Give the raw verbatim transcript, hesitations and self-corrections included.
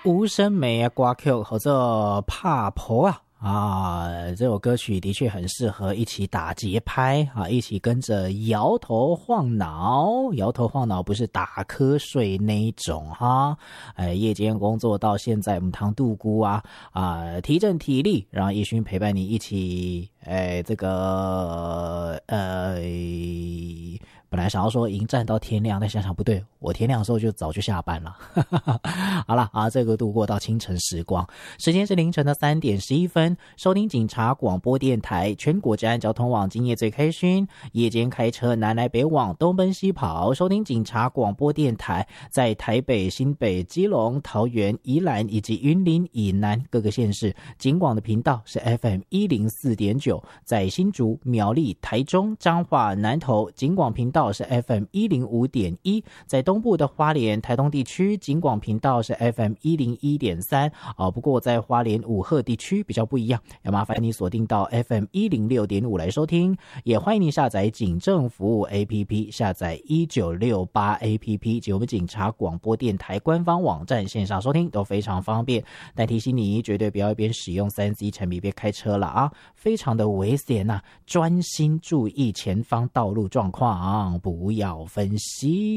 吴声梅啊，歌曲或者怕婆啊。啊，这首歌曲的确很适合一起打节拍啊，一起跟着摇头晃脑。摇头晃脑不是打瞌睡那一种哈，哎，夜间工作到现在，母汤度姑啊啊，提振体力，让奕勋陪伴你一起，哎，这个呃。本来想要说迎战到天亮，但想想不对，我天亮的时候就早就下班了。好了啊，这个度过到清晨时光，时间是凌晨的三点十一分。收听警察广播电台，全国治安交通网，今夜最开心。夜间开车南来北往，东奔西跑，收听警察广播电台，在台北、新北、基隆、桃园、宜兰以及云林以南各个县市，警广的频道是 F M 一零四点九，在新竹、苗栗、台中、彰化、南投，警广频道是 F M 一零五点一，在东部的花莲、台东地区，警广频道是 F M 一零一点三啊。不过在花莲五鹤地区比较不一样，要麻烦你锁定到 F M 一零六点五来收听。也欢迎你下载警政服务 A P P， 下载一九六八 A P P 及我们警察广播电台官方网站线上收听都非常方便。但提醒你绝对不要一边使用 三 C 产品别开车了啊，非常的危险啊，专心注意前方道路状况，不要分析。